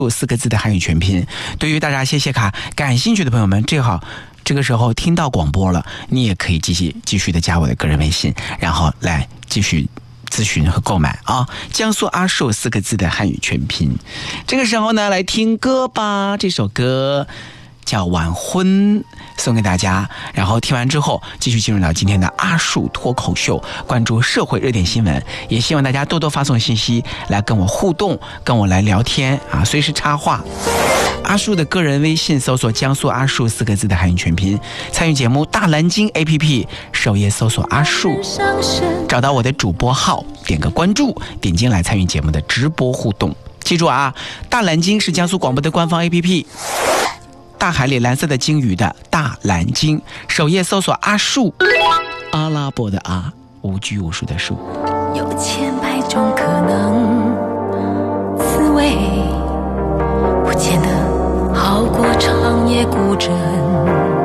4个字的汉语全拼。对于大闸蟹蟹卡感兴趣的朋友们，正好这个时候听到广播了，你也可以继续的加我的个人微信，然后来继续咨询和购买啊。江苏阿树4个字的汉语全拼。这个时候呢，来听歌吧，这首歌叫《晚婚》，送给大家。然后听完之后，继续进入到今天的阿树脱口秀，关注社会热点新闻。也希望大家多多发送信息来跟我互动，跟我来聊天啊，随时插话。阿树的个人微信搜索江苏阿树4个字的汉语全拼，参与节目大蓝鲸 APP 首页搜索阿树，找到我的主播号，点个关注，点进来参与节目的直播互动。记住啊，大蓝鲸是江苏广播的官方 APP，大海里蓝色的鲸鱼的大蓝鲸，首页搜索阿树，阿拉伯的阿，无拘无束的树。 有千百种可能，